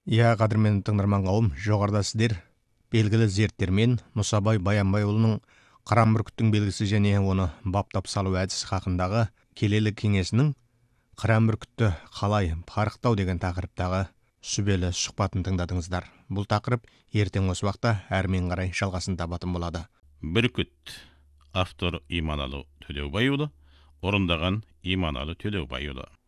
Қадірмен тыңдарман қауым, жоғарыда сіздер белгілі зерттермен Мұсабай Баянбайұлының Қыран бүркіттің белгісі және оны баптап салу әдісі хақындағы келелі кеңесінің Қыран бүркітті қалай парықтау деген тақырыптағы сүбелі сұхбатын тыңдадыңыздар. Бұл тақырып ертең осы уақытта әрмен қарай жалғасын табатын болады. Бүркіт. Автор Иманалы Төлеубайұлы, орындаған Иманалы Төлеубайұлы.